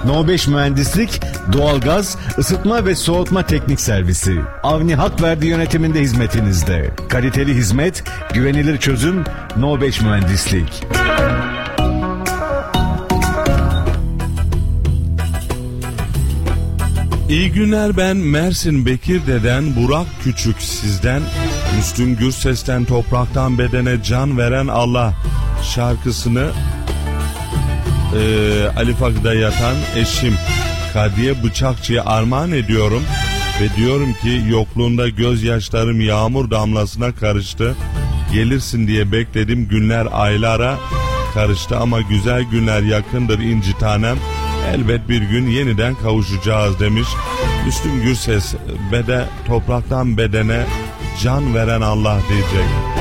No 5 Mühendislik, doğalgaz, ısıtma ve soğutma teknik servisi. Avni Hakverdi yönetiminde hizmetinizde. Kaliteli hizmet, güvenilir çözüm, No 5 Mühendislik. İyi günler, ben Mersin Bekirde'den Burak Küçük sizden. Müslüm Gürses'ten Topraktan Bedene Can Veren Allah şarkısını Ali Fakı'da yatan eşim Kadriye Bıçakçı'ya armağan ediyorum. Ve diyorum ki yokluğunda gözyaşlarım yağmur damlasına karıştı. Gelirsin diye bekledim, günler aylara karıştı ama güzel günler yakındır inci tanem. Elbet bir gün yeniden kavuşacağız demiş Müslüm Gürses. Topraktan bedene can veren Allah diyecek.